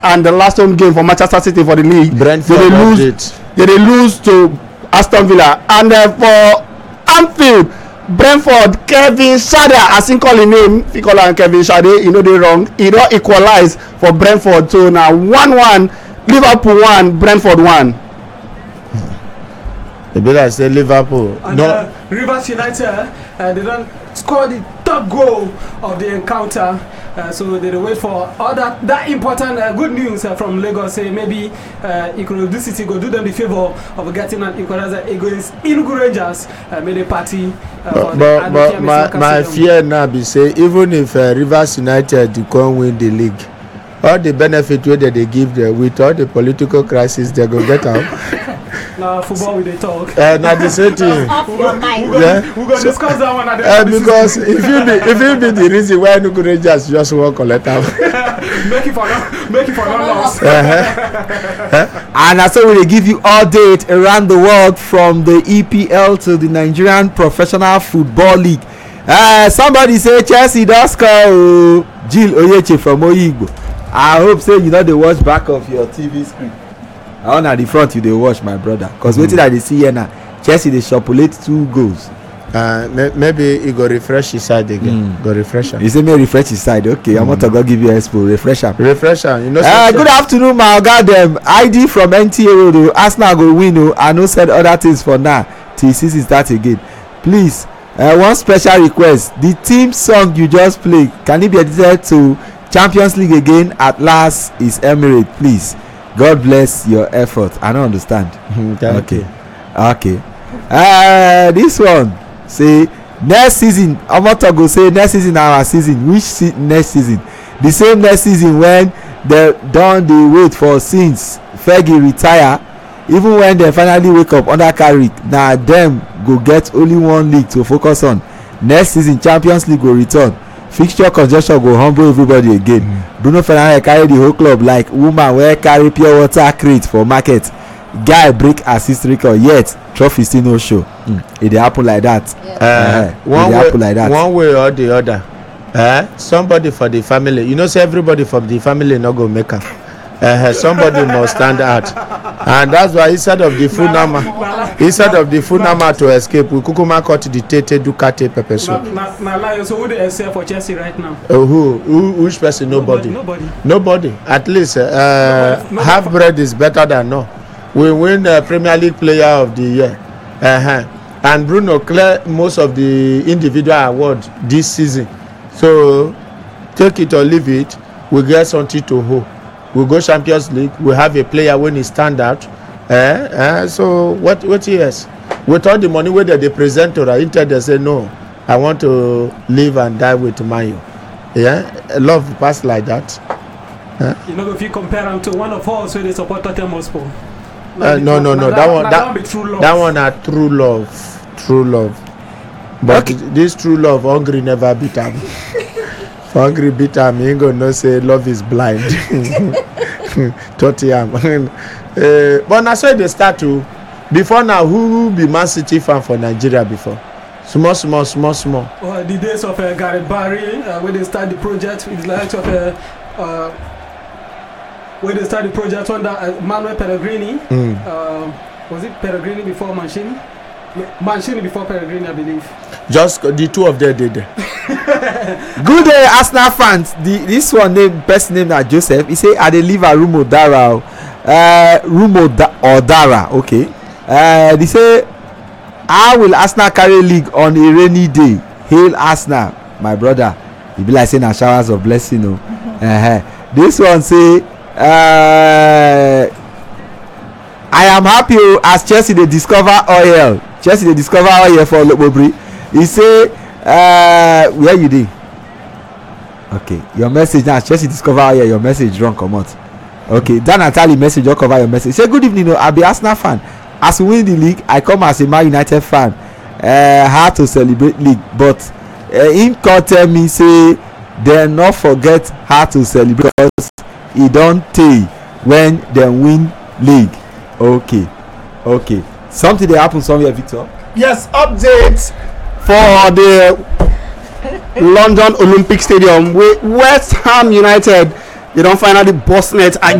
and the last home game for Manchester City for the league. Brentford they lose to Aston Villa, and for Anfield, Brentford, Kevin Shade, as he call him name, he call him Kevin Shade, you know they wrong. He don't equalize for Brentford, so now 1-1, Liverpool 1, Brentford 1. The Bills say Liverpool. And No. Rivers United, they don't score the third goal of the encounter, so they wait for all that important good news from Lagos. Say maybe Ikorodu City go do them the favor of getting an equalizer against Enugu Rangers. May they party. But my fear now be say even if Rivers United can win the league, all the benefit wey they give them with all the political crisis they go get out. Now football we dey talk. Na the same thing. We go discuss that one at the end. Because if you be the reason why Enugu Rangers just wan collect am. Make it for no loss. And that's why we give you update around the world from the EPL to the Nigerian Professional Football League. Somebody say Chelsea don score. Jill Oyeche from Oyigbo. I hope say you know dey watch back of your TV screen. On at the front you dey watch, my brother, because wetin I dey see here now, Chelsea dey shopulate 2 goals. Maybe he go refresh his side again. Go refresh am. You say me refresh his side, okay. I'm not gonna give you expo. Refresh am. You know. Good afternoon, my oga dem. ID from NTA Road o. Arsenal go win o. I no said other things for now till season start again. Please, one special request: the theme song you just play, can it be edited to Champions League again? At last is Emirates, please. God bless your effort. I don't understand. Okay. This one say next season. Omotogo say next season our season. Which next season? The same next season when they don dey wait for since Fergie retire. Even when they finally wake up under Carrick, na dem go get only one league to focus on. Next season Champions League go return. Fixture congestion go humble everybody again. Bruno Fernandes carry the whole club like woman wey carry pure water crate for market. Guy break assist record yet trophy still no show. E dey happen like that. One way or the other. Somebody for the family, you know, say everybody from the family no go make am. Somebody must stand out, and that's why instead of the Funama to escape, we kukuma cut the Tete Ducati pepper soup. So who they sell for Chelsea right now? Which person? Nobody. At least half bread is better than no. We win Premier League Player of the Year, and Bruno clear most of the individual award this season. So take it or leave it. We get something to hold. We go Champions League. We have a player when he stand out. So what else? With all the money where they present to Inter, they say no. I want to live and die with Man U. Love pass like that. You know, if you compare them to one of us, where they support Tottenham Hotspur. No. That one are true love. But this true love, hungry never beat am. Hungry beat am, he ain't gonna know say love is blind. Tottenham. But na so they start to. Before now, who be Man City fan for Nigeria before? Small. The days of Gareth Barry, when they start the project, with the likes of when they start the project under Manuel Pellegrini. Was it Pellegrini before Mancini? Mancini before Pellegrini, I believe. Just the two of them did. Good day, Arsenal fans. This one name, best name na Joseph. He say I dey live at Rumo Dara. Dara. Okay. They say how will Arsenal carry league on a rainy day? Hail Arsenal, my brother. E be like say na showers of blessing o. This one say I am happy as Chelsea dey discover oil. For Olobobri. He say where you dey? Okay, your message now Chelsea discover oil. Your message wrong comot. Okay, Dan Natali message don cover your message. Say good evening o, I be Arsenal fan. As we win the league, I come as a Man United fan. Hard to celebrate league, but him come tell me say dem no forget how to celebrate because e don tey when dem win league. Okay. Something dey happen somewhere, Victor. Yes, update for the London Olympic Stadium. West Ham United they don finally burst net